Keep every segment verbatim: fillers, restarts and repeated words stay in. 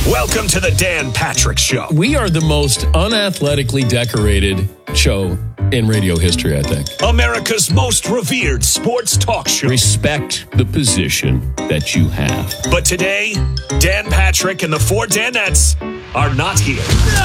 Welcome to the Dan Patrick Show. We are the most unathletically decorated show in radio history, I think. America's most revered sports talk show. Respect the position that you have. But today, Dan Patrick and the four Danettes are not here.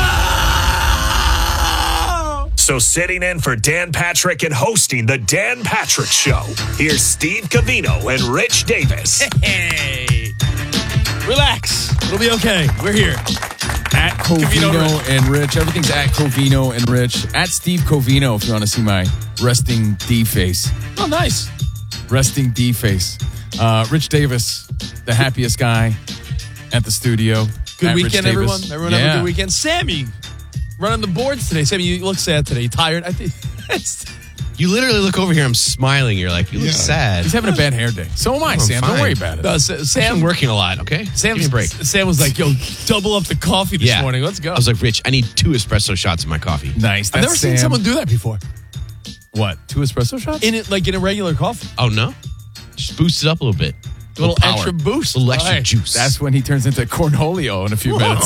No! So sitting in for Dan Patrick and hosting the Dan Patrick Show, here's Steve Covino and Rich Davis. Hey, relax. It'll be okay. We're here. At Covino Covino and Rich. Everything's at Covino and Rich. At Steve Covino if you want to see my resting D face. Oh, nice. Resting D face. Uh, Rich Davis, the happiest guy at the studio. Good At Rich weekend, Davis. everyone. Everyone have Yeah. a good weekend. Sammy, running the boards today. Sammy, you look sad today. You tired? I think. You literally look over here. I'm smiling. You're like, you look Yeah. sad. He's having a bad hair day. So am I, I'm Sam. fine. Don't worry about it. No, Sa- I'm Sam, working a lot. Okay, Sam, give me a break. Sam was like, "Yo, double up the coffee this Yeah. morning. Let's go." I was like, Rich, I need two espresso shots in my coffee. Nice. I've That's never seen Sam. someone do that before. What? Two espresso shots? In it, like in a regular coffee, Oh no, just boost it up a little bit. a little power. extra boost, A little extra All right. juice. That's when he turns into Cornholio in a few minutes.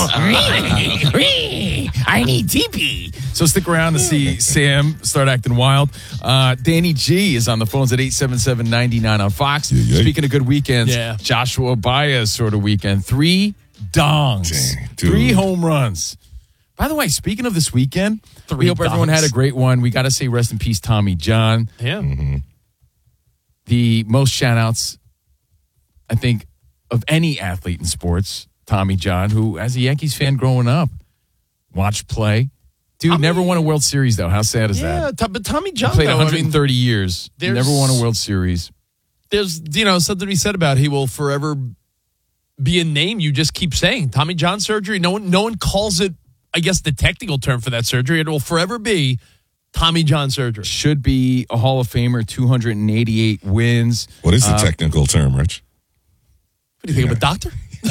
I need T P. So stick around to see Sam start acting wild. Uh, Danny G is on the phones at eight seven seven, nine nine on Fox. yeah. Speaking of good weekends, Yeah. Joshua Baez sort of weekend. Three dongs. Dang, dude. Three home runs. By the way, speaking of this weekend, we Three hope everyone dongs. had a great one. We got to say rest in peace, Tommy John. Yeah. The most shout outs, I think, of any athlete in sports, Tommy John, who, as a Yankees fan growing up, watched play. Dude, I never mean- won a World Series, though. How sad is Yeah, that? Tom- but Tommy He John played though, one I hundred thirty mean, years, there's- never won a World Series. there's you know something to be said about he will forever be a name you just keep saying. Tommy John surgery. No one, no one calls it. I guess the technical term for that surgery. It will forever be Tommy John surgery. Should be a Hall of Famer, two hundred eighty-eight wins. What is the Uh, technical term, Rich? What do you think of a doctor? no,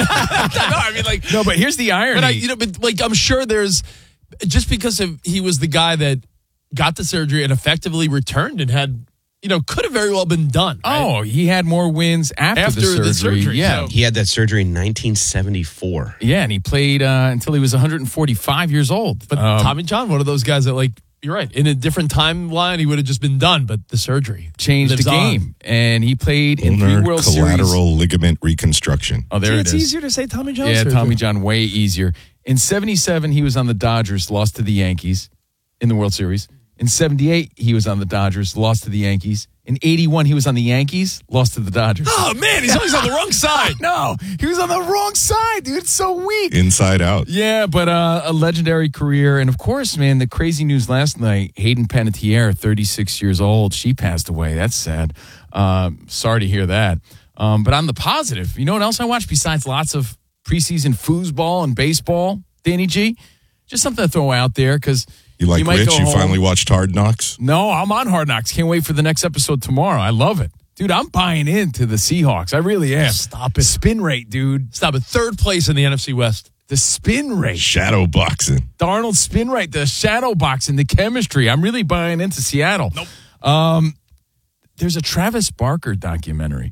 I mean like No, but here's the irony. But I, you know, but like I'm sure there's just because of he was the guy that got the surgery and effectively returned and had, you know, could have very well been done. right? oh, he had more wins after, After the the surgery. surgery, Yeah. so- He had that surgery in nineteen seventy-four. Yeah, and he played uh, until he was one hundred forty-five years old. But Um, Tommy John, one of those guys that like you're right. In a different timeline, he would have just been done. But the surgery changed lives the on. game, and he played in three Ulnar World Series. collateral ligament reconstruction. Oh, there See, it it's is. easier to say Tommy John. Yeah, surgery. Tommy John, way easier. In seventy-seven, he was on the Dodgers, lost to the Yankees in the World Series. In seventy-eight, he was on the Dodgers, lost to the Yankees. In eighty-one, he was on the Yankees, lost to the Dodgers. Oh man, he's always on the wrong side. No, he was on the wrong side, dude. It's so weak. Inside out. Yeah, but uh, a legendary career. And of course, man, the crazy news last night, Hayden Panettiere, thirty-six years old, she passed away. That's sad. Um, sorry to hear that. Um, but on the positive, you know what else I watched besides lots of preseason foosball and baseball, Danny G? Just something to throw out there because You like might Rich? go You home- finally watched Hard Knocks? No, I'm on Hard Knocks. Can't wait for the next episode tomorrow. I love it. Dude, I'm buying into the Seahawks. I really am. Stop it. Spin rate, dude. Stop it. Third place in the N F C West. The spin rate. Shadow boxing. Darnold spin rate, the shadow boxing, the chemistry. I'm really buying into Seattle. Nope. Um, there's a Travis Barker documentary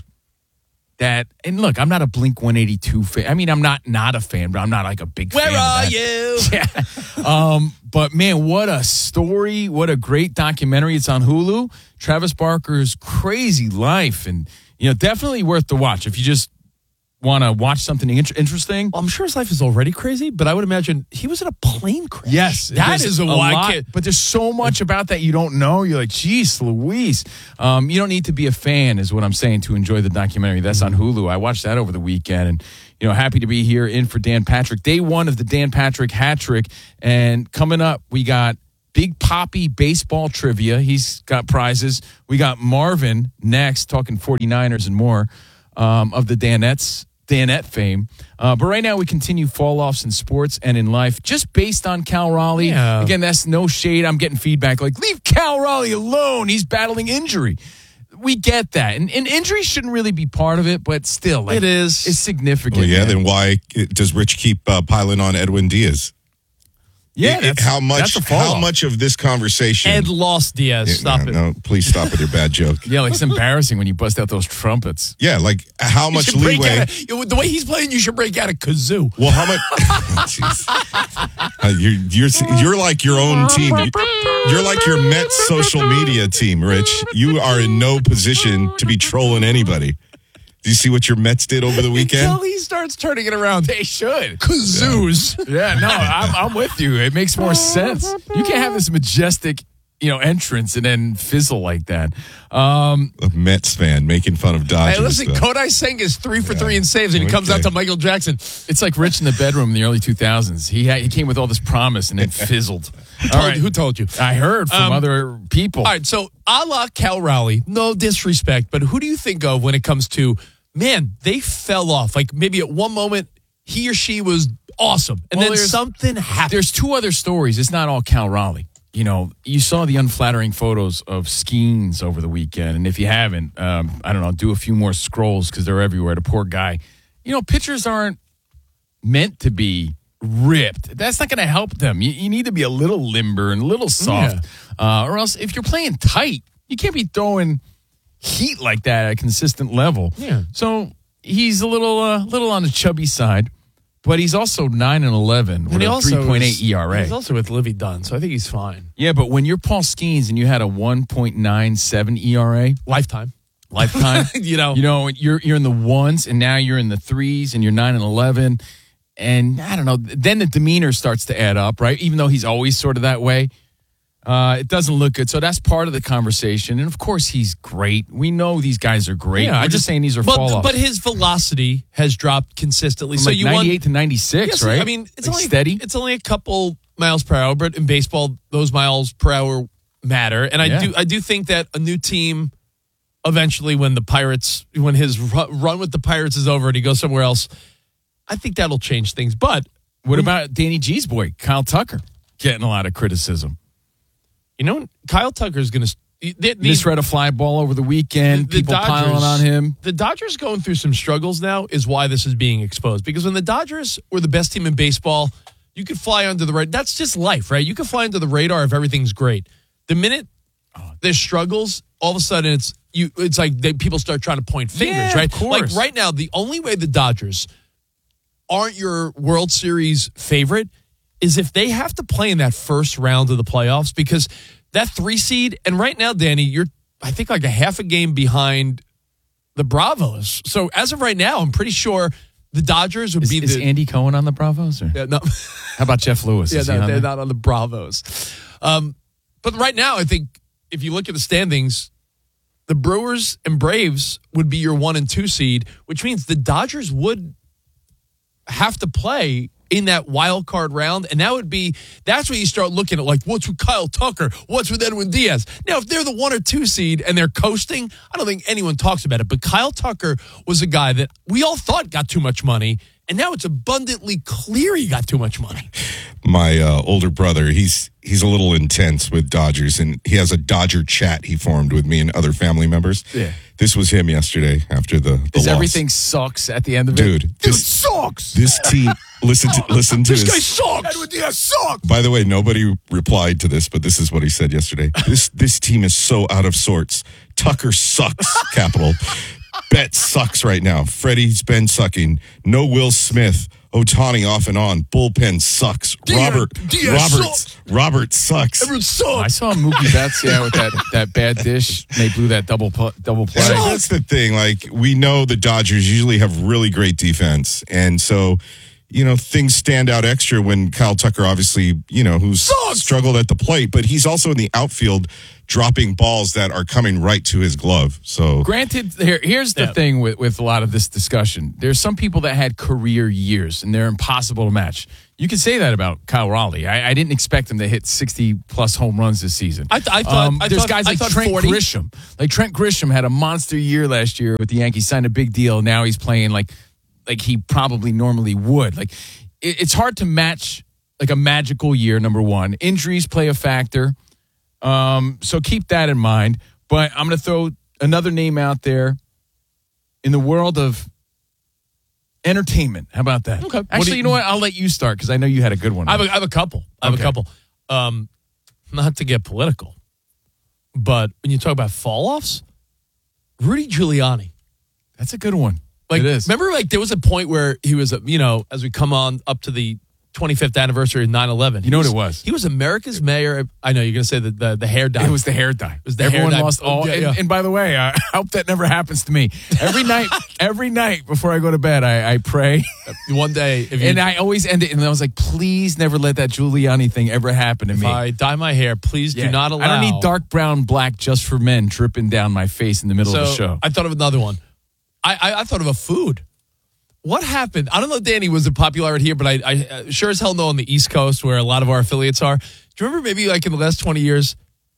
that, and look, I'm not a Blink one eighty-two fan. I mean, I'm not not a fan, but I'm not like a big Where fan. are of that. you? Yeah. Um, but man, what a story. What a great documentary. It's on Hulu. Travis Barker's crazy life. And, you know, definitely worth the watch. If you just want to watch something int- interesting. Well, I'm sure his life is already crazy, but I would imagine he was in a plane crash. Yes, that there's is a, a wild lot, kid. but there's so much about that you don't know. You're like, geez, Louise. Um, you don't need to be a fan, is what I'm saying, to enjoy the documentary. That's on Hulu. I watched that over the weekend, and you know, happy to be here in for Dan Patrick. Day one of the Dan Patrick hat trick, and coming up, we got Big Poppy baseball trivia. He's got prizes. We got Marvin next, talking 49ers and more um, of the Danettes. Danette fame. Uh, but right now we continue fall-offs in sports and in life just based on Cal Raleigh. Yeah. Again, that's no shade. I'm getting feedback like, leave Cal Raleigh alone. He's battling injury. We get that. And, and injury shouldn't really be part of it, but still. Like, It is. It's significant. Well, yeah, man. then why does Rich keep uh, piling on Edwin Diaz? Yeah, It- it- that's- how much? that's a fall How off. much of this conversation? Ed lost Diaz. Yeah, Stop no, it. No, please stop with your bad joke. Yeah, like it's embarrassing when you bust out those trumpets. Yeah, like how You much should break leeway? out a- you know, the way he's playing, you should break out a kazoo. Well, how much? Jeez. Uh, you're you're you're like your own team. You're like your Mets social media team, Rich. You are in no position to be trolling anybody. Do you see what your Mets did over the weekend? Until he starts turning it around. They should. Kazoos. Yeah, no, I'm, I'm with you. It makes more sense. You can't have this majestic, you know, entrance and then fizzle like that. Um, A Mets fan making fun of Dodgers. Hey, listen, stuff. Kodai Singh is three for three in saves, and he comes Okay. out to Michael Jackson. it's like Rich in the bedroom in the early two thousands. He had, he came with all this promise and then fizzled. All right, who told you? I heard from Um, other people. All right, so a la Cal Raleigh, no disrespect, but who do you think of when it comes to, man, they fell off? Like maybe at one moment he or she was awesome, and Well, then there's- something happened. There's two other stories. It's not all Cal Raleigh. You know, you saw the unflattering photos of Skeens over the weekend. And if you haven't, um, I don't know, do a few more scrolls because they're everywhere. The poor guy. You know, pitchers aren't meant to be ripped. That's not going to help them. You, you need to be a little limber and a little soft. Uh, or else if you're playing tight, you can't be throwing heat like that at a consistent level. Yeah. So he's a little, uh, little on the chubby side. But he's also nine and eleven with And he a also three point eight is- E R A. He's also with Livy Dunn, so I think he's fine. Yeah, but when you're Paul Skeens and you had a one point nine seven E R A Lifetime. lifetime, You know. you know, you're you're in the ones and now you're in the threes and you're nine and eleven, and I don't know. Then the demeanor starts to add up, right? Even though he's always sort of that way, uh, it doesn't look good. So that's part of the conversation. And of course, he's great. We know these guys are great. Yeah, We're I just saying these are but, fall offs. But his velocity has dropped consistently. From so like you ninety-eight want to ninety-six, Yes, right? I mean, it's Like only steady. It's only a couple miles per hour, but in baseball, those miles per hour matter. And I Yeah. do, I do think that a new team, eventually, when the Pirates, when his ru- run with the Pirates is over and he goes somewhere else, I think that'll change things. But What about Danny G's boy, Kyle Tucker, getting a lot of criticism? you know, Kyle Tucker's going to. The, the, Misread a fly ball over the weekend. the People Dodgers- piling on him. The Dodgers going through some struggles now is why this is being exposed. Because when the Dodgers were the best team in baseball, you could fly under the radar. That's just life, right? You can fly under the radar if everything's great. The minute there's struggles, all of a sudden it's you. It's like they, people start trying to point fingers, Yeah, right? of course. Like right now, the only way the Dodgers aren't your World Series favorite is if they have to play in that first round of the playoffs, because that three seed, and right now, Danny, you're I think like a half a game behind the Bravos. So as of right now, I'm pretty sure the Dodgers would Is, be is the Andy Cohen on the Bravos? Or? yeah, no, How about Jeff Lewis? yeah, Is he no, on they're there? not on the Bravos. Um, but right now, I think if you look at the standings, the Brewers and Braves would be your one and two seed, which means the Dodgers would have to play in that wild card round, and that would be that's where you start looking at like what's with Kyle Tucker, what's with Edwin Diaz. Now, if they're the one or two seed and they're coasting, I don't think anyone talks about it. But Kyle Tucker was a guy that we all thought got too much money, and now it's abundantly clear he got too much money. My uh, older brother, he's he's a little intense with Dodgers, and he has a Dodger chat he formed with me and other family members. Yeah. This was him yesterday after the, the Is loss. everything sucks at the end of it? Dude, this sucks. this team. Listen to listen to This his. guy sucks. Edwin Diaz sucks. By the way, nobody replied to this, but this is what he said yesterday. This this team is so out of sorts. Tucker sucks. Capital. Bet sucks right now. Freddie's been sucking. No Will Smith. Otani off and on. Bullpen sucks. Diaz- Robert Diaz Robert sucks. Robert sucks. Everyone I sucks. saw Mookie Betts, yeah, with that, that bad dish. They blew that double pl- double play. And that's the thing. Like, we know the Dodgers usually have really great defense. And so, you know, things stand out extra when Kyle Tucker, obviously, you know, who's Sucks. struggled at the plate, but he's also in the outfield dropping balls that are coming right to his glove. So, Granted, here, here's the Yeah. thing with, with a lot of this discussion. There's some people that had career years, and they're impossible to match. You could say that about Kyle Raleigh. I, I didn't expect him to hit sixty-plus home runs this season. I th- I thought- I there's thought- guys I like thought Trent forty. Grisham. Like Trent Grisham had a monster year last year with the Yankees, signed a big deal. Now he's playing like like he probably normally would. Like it, it's hard to match like a magical year. Number one, injuries play a factor. Um, so keep that in mind. But I'm going to throw another name out there in the world of entertainment. How about that? Okay. What do Actually, you- you know what? I'll let you start because I know you had a good one. I have a, I have a couple. I have Okay. a couple. Um, not to get political, but when you talk about fall-offs, Rudy Giuliani. That's a good one. Like, it is. remember, like, there was a point where he was, you know, as we come on up to the twenty-fifth anniversary of nine eleven. You know what it was? He was America's mayor. I know you're going to say the, the, the hair dye. It was the hair dye. was the Everyone hair dye. lost all. Yeah, and, yeah. and by the way, I hope that never happens to me. Every night, every night before I go to bed, I, I pray. One day, if, you, And I always end it, and I was like, please never let that Giuliani thing ever happen to if me. I dye my hair, please Yeah. do not allow. I don't need dark brown, black just for men dripping down my face in the middle So of the show. I thought of another one. I, I, I thought of a food. What happened? I don't know, Danny, was it popular here, but I, I uh, sure as hell know on the East Coast where a lot of our affiliates are. Do you remember maybe like in the last twenty years,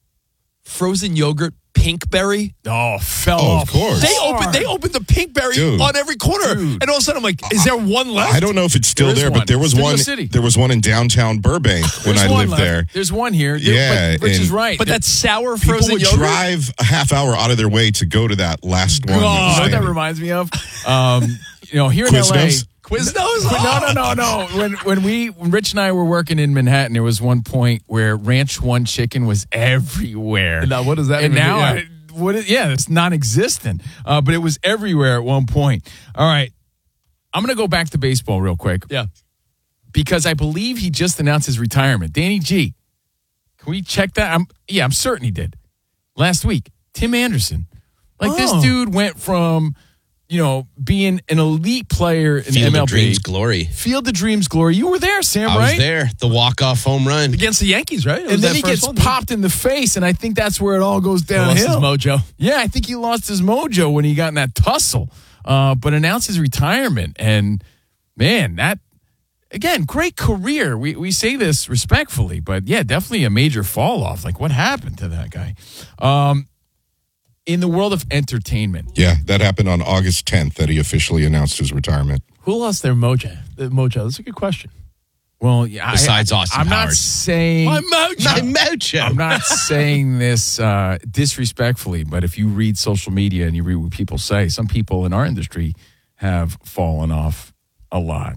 frozen yogurt, Pinkberry? oh, fell Oh, off. of course. They opened they opened the Pinkberry Dude. on every corner. Dude. And all of a sudden I'm like, is there one left? I don't know if it's still There is there, one. but there was Studio one. City. There was one in downtown Burbank when There's I one lived left. there. There's one here. There- Yeah, but Rich is and- right. But that sour People frozen would yogurt? drive a half hour out of their way to go to that last one. Oh, you know what that Sandy. reminds me of? Um, you know, here in L A. Quiznos? Quiznos? No, no, no, no. When when we when Rich and I were working in Manhattan, there was one point where Ranch One chicken was everywhere. Now, what does that And even now, mean? I, what? Is, yeah, it's non-existent. Uh, but it was everywhere at one point. All right, I'm gonna go back to baseball real quick Yeah. because I believe he just announced his retirement. Danny G, can we check that? I'm yeah, I'm certain he did last week. Tim Anderson, like this Oh. dude went from, you know, being an elite player in Field M L of B. Dreams glory. Field of Dreams glory. You were there, Sam, I right? was there. The walk-off home run. Against the Yankees, right? It was And then that he first gets one. popped in the face, and I think that's where it all goes He lost his downhill. mojo. Yeah, I think he lost his mojo when he got in that tussle, uh, but announced his retirement. And man, that again, great career. We we say this respectfully, but yeah, definitely a major fall off. Like, what happened to that guy? Um, in the world of entertainment, Yeah, that happened on August tenth that he officially announced his retirement. Who lost their mojo? The mojo. That's a good question. well, yeah, Besides I, Austin I'm not Powers. saying My mojo. My mojo. I'm not saying this uh, disrespectfully, but if you read social media and you read what people say, some people in our industry have fallen off a lot.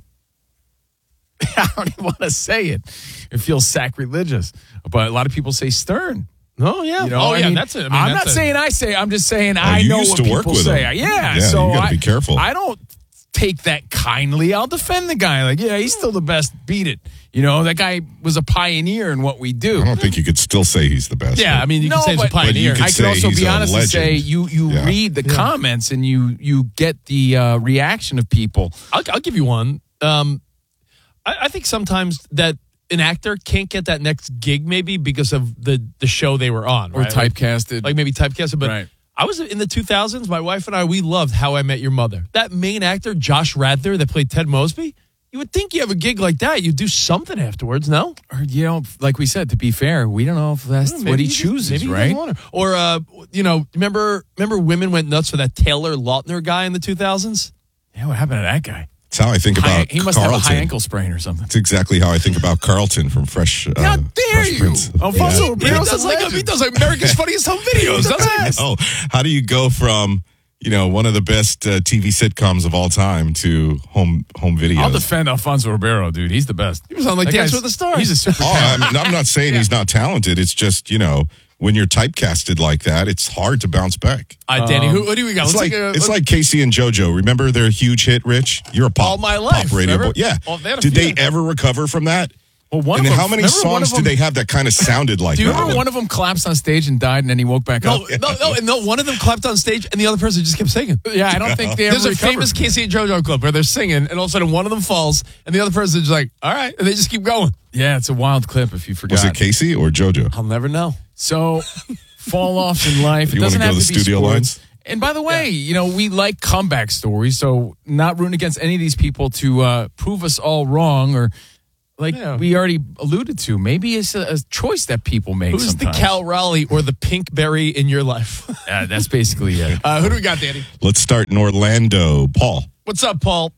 I don't even want to say it. It feels sacrilegious. But a lot of people say Stern. Oh, yeah. You know, oh, I yeah. mean, that's it. I mean, I'm that's not a- saying I say. I'm just saying I you know used what to work people with say. him. Yeah, Yeah, so you gotta I, be careful. I don't take that kindly. I'll defend the guy. Like, yeah, he's still the best. Beat it. You know, that guy was a pioneer in what we do. I don't think you could still say he's the best. Yeah, I mean, you No, can say he's a but- But you pioneer. could I say can also he's be a honest and say legend. you you Yeah. read the comments and you you get the uh, reaction of people. I'll, I'll give you one. Um, I, I think sometimes that an actor can't get that next gig maybe because of the, the show they were on. Or right? Like- typecasted. Like, maybe typecasted. But Right. I was in the two thousands. My wife and I, we loved How I Met Your Mother. That main actor, Josh Radner, that played Ted Mosby, you would think you have a gig like that. You do something afterwards, no? or, you know, like we said, to be fair, we don't know if that's Maybe what he just- chooses, maybe he right? doesn't want to. Or, uh, you know, remember remember women went nuts for that Taylor Lautner guy in the two thousands? Yeah, what happened to that guy? That's how I think High- about he must Carlton. have a high ankle sprain or something. That's exactly how I think about Carlton from Fresh. Uh, How dare Fresh you? Prince. Alfonso Yeah. Ribeiro. He does, like, he does like America's Funniest Home Videos, doesn't he? Oh, how do you go from you know one of the best uh, T V sitcoms of all time to home home videos? I'll defend Alfonso Ribeiro, dude. He's the best. He was on like That Dance guy's- with the Stars. He's a super Oh, talent. I'm, I'm not saying he's not talented. It's just you know when you're typecasted like that, it's hard to bounce back. Uh, Danny, who, who do we got? It's Let's like take a- it's like Casey and JoJo. Remember their huge hit, Rich? You're a pop, All My Life, pop radio remember? boy. Yeah. Oh, they had a Did few. they ever recover from that? Well, one and of them, how many remember one songs of them, did they have that kind of sounded like Do you that? remember one of them collapsed on stage and died, and then he woke back No, up? no, no, and no. One of them clapped on stage, and the other person just kept singing. Yeah, I don't think they ever There's a recovered famous from that. Casey and JoJo clip where they're singing, and all of a sudden one of them falls, and the other person's just like, "All right," and they just keep going. Yeah, it's a wild clip if you forgot. Was it Casey or JoJo? I'll never know. So, fall offs in life. You it doesn't wanna go have to to the be studio sports. lines? And by the way, you know, we like comeback stories, so not rooting against any of these people to uh, prove us all wrong or like Yeah. we already alluded to. Maybe it's a, a choice that people make Who's sometimes. the Cal Raleigh or the Pink Berry in your life? Uh, that's basically it. uh, who do we got, Danny? Let's start in Orlando. Paul. What's up, Paul?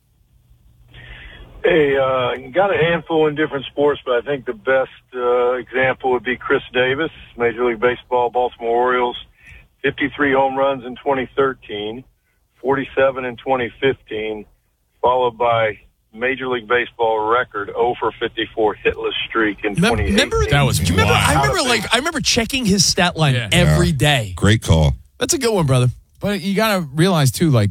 Hey, uh, got a handful in different sports, but I think the best uh, example would be Chris Davis, Major League Baseball, Baltimore Orioles, fifty-three home runs in twenty thirteen, forty-seven in twenty fifteen, followed by Major League Baseball record oh for fifty-four hitless streak in Remember, twenty eighteen. remember That was do you remember? wild. I remember like I remember checking his stat line Yeah. every Yeah. day. Great call. That's a good one, brother. But you got to realize too, like,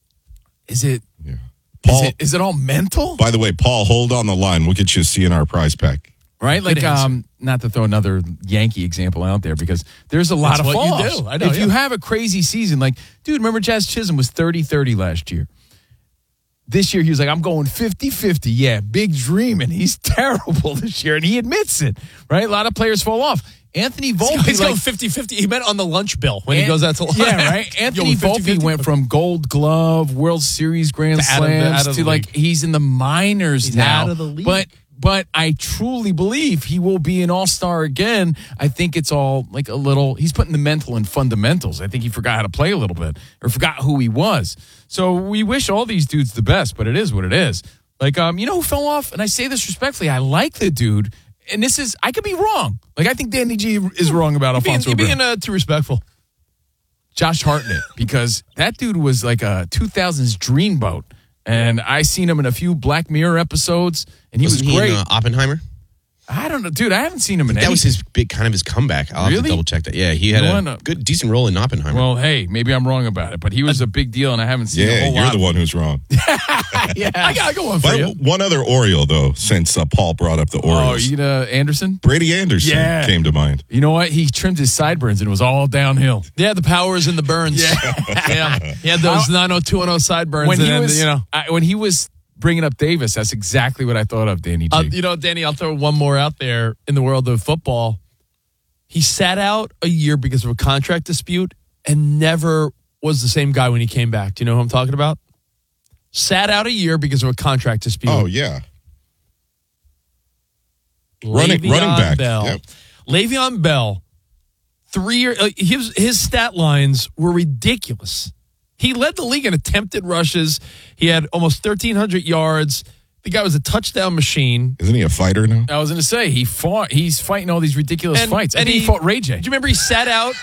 is it Yeah. is Paul, it is it all mental? by the way, Paul, hold on the line. We'll get you a C N R prize pack. Right? Like, Good answer. um, not to throw another Yankee example out there because there's a lot That's of what you fall-offs. do. I know, If you yeah. have a crazy season, like, dude, remember Jazz Chisholm was thirty thirty last year. This year, he was like, I'm going fifty fifty. Yeah, big dreaming. He's terrible this year, and he admits it, right? A lot of players fall off. Anthony Volpe, He's like, going fifty-fifty. He meant on the lunch bill when he An- goes out to lunch. Yeah, right. Anthony Yo, Volpe fifty-fifty. went from Gold Glove, World Series Grand Out of the- Slams out of to the like league. he's in the minors He's now. out of the league. But but I truly believe he will be an All Star again. I think it's all like a little. He's putting the mental and fundamentals. I think he forgot how to play a little bit or forgot who he was. So we wish all these dudes the best, but it is what it is. Like um, you know who fell off? And I say this respectfully. I like the dude. And this is, I could be wrong. Like, I think Danny G is wrong about You're being, Alfonso you're Ribeiro. being uh, too respectful. Josh Hartnett, because that dude was like a two thousands dreamboat. And I seen him in a few Black Mirror episodes, and he Wasn't was he great. in uh, Oppenheimer? I don't know, dude. I haven't seen him in That any. was his big, kind of his comeback. I'll have Really? to double check that. Yeah, he had You know a what? good, decent role in Oppenheimer. Well, hey, maybe I'm wrong about it, but he was a big deal, and I haven't seen a Yeah, whole you're lot. the one who's wrong. Yeah, I got, I got one for But you. one other Oriole, though, since uh, Paul brought up the Oh, Orioles. you know Anderson? Brady Anderson Yeah. came to mind. You know what? He trimmed his sideburns, and it was all downhill. Yeah, the powers and the burns. Yeah. yeah. He had those nine oh two one oh sideburns. When and he then, was, you know, I, when he was bringing up Davis, that's exactly what I thought of Danny G. Uh, you know, Danny, I'll throw one more out there in the world of football. He sat out a year because of a contract dispute and never was the same guy when he came back. Do you know who I'm talking about? Sat out a year because of a contract dispute. Oh, yeah. Running- Le'Veon running back. Bell. Yep. Le'Veon Bell, three year, uh, his, his stat lines were ridiculous. He led the league in attempted rushes. He had almost thirteen hundred yards. The guy was a touchdown machine. Isn't he a fighter now? I was going to say, he fought, he's fighting all these ridiculous And- fights. I and think he, he- fought Ray J. Do you remember he sat out?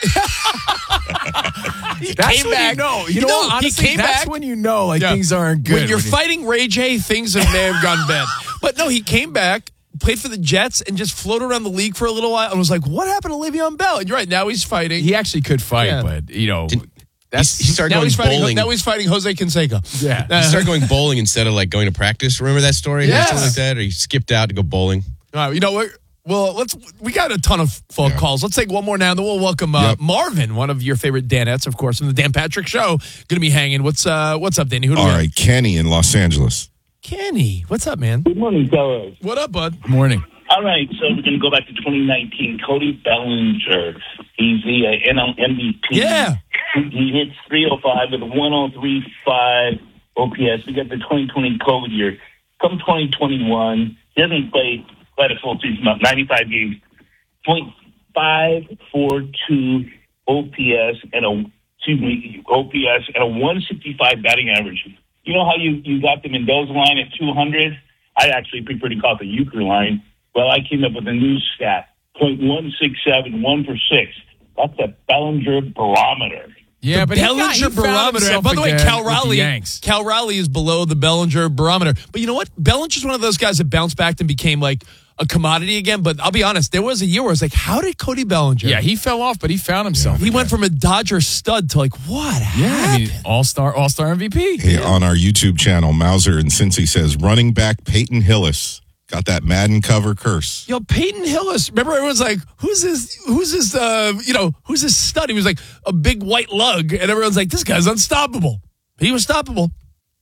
he That's came when back. you know. You know, No, what? honestly, he came that's back. when you know like Yeah. things aren't good. When you're When you- fighting Ray J, things have, may have gone bad. But no, he came back, played for the Jets, and just floated around the league for a little while. And was like, "What happened to Le'Veon Bell?" And you're right. Now he's fighting. he actually could fight, Yeah. but you know, Did- that's he started now going he's fighting. bowling. Now he's fighting Jose Canseco. yeah. He started going bowling instead of like going to practice. Remember that story? Yes. Something like that? Or he skipped out to go bowling. All right, you know what? Well, let's. We got a ton of phone Yeah. calls. Let's take one more now, and then we'll welcome uh, Yep. Marvin, one of your favorite Danettes, of course, from the Dan Patrick Show. Going to be hanging. What's uh, What's up, Danny? Who do All we have? right, Kenny in Los Angeles. Kenny, what's up, man? Good morning, fellas. What up, bud? Morning. All right, so we're going to go back to twenty nineteen. Cody Bellinger, he's the uh, N L M V P. Yeah. He hits three oh five with a one oh three five O P S. We got the twenty twenty COVID year. Come twenty twenty-one, he hasn't played quite a full season, about ninety-five games. point five four two O P S and a excuse me, O P S and a one sixty-five batting average. You know how you, you got the Mendoza line at two hundred? I actually prefer to call it the Euchre line. Well, I came up with a new stat, point one six seven, one for six. That's a Bellinger barometer. Yeah, the but he got- Bellinger he found barometer. And himself by the way, again Cal with the Raleigh, Yanks. Cal Raleigh is below the Bellinger barometer. But you know what? Bellinger's one of those guys that bounced back and became like a commodity again. But I'll be honest, there was a year where I was like, how did Cody Bellinger? Yeah, he fell off, but he found himself. he went from a Dodger stud to like, what Yeah, I happened? mean, all star, all star M V P. Hey, on our YouTube channel, Mauser and Cincy says running back Peyton Hillis got that Madden cover curse. Yo, Peyton Hillis. Remember, everyone's like, "Who's this? Who's this? Uh, you know, who's this stud?" He was like a big white lug, and everyone's like, "This guy's unstoppable." He was stoppable.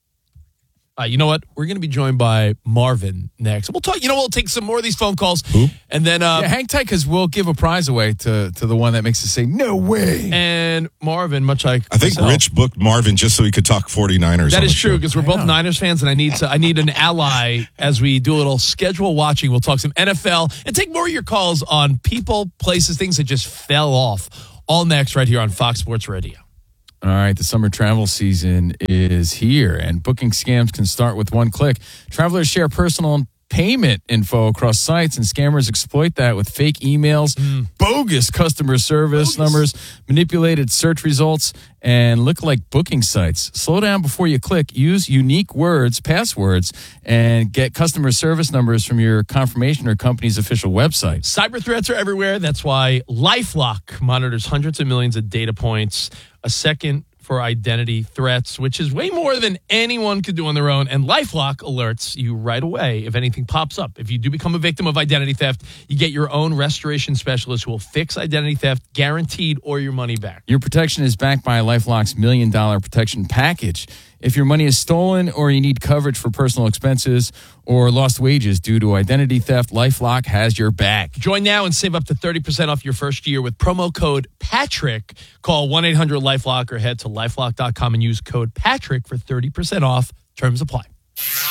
Uh, you know what? We're going to be joined by Marvin next. We'll talk. You know, we'll take some more of these phone calls, Who? and then uh, Yeah, hang tight because we'll give a prize away to to the one that makes us say no way. and Marvin, much like I think myself. Rich booked Marvin just so he could talk 49ers. That on is the true show. because we're both Niners fans, and I need to, I need an ally as we do a little schedule watching. We'll talk some N F L and take more of your calls on people, places, things that just fell off. All next, right here on Fox Sports Radio. All right, the summer travel season is here, and booking scams can start with one click. Travelers share personal and payment info across sites, and scammers exploit that with fake emails, bogus customer service Bogus. numbers, manipulated search results, and look-like booking sites. Slow down before you click. Use unique words, passwords, and get customer service numbers from your confirmation or company's official website. Cyber threats are everywhere. That's why LifeLock monitors hundreds of millions of data points a second for identity threats, which is way more than anyone could do on their own. And LifeLock alerts you right away if anything pops up. If you do become a victim of identity theft, you get your own restoration specialist who will fix identity theft, guaranteed, or your money back. Your protection is backed by LifeLock's million dollar protection package. If your money is stolen or you need coverage for personal expenses or lost wages due to identity theft, LifeLock has your back. Join now and save up to thirty percent off your first year with promo code Patrick. Call one eight hundred LifeLock or head to lifelock dot com and use code Patrick for thirty percent off. Terms apply.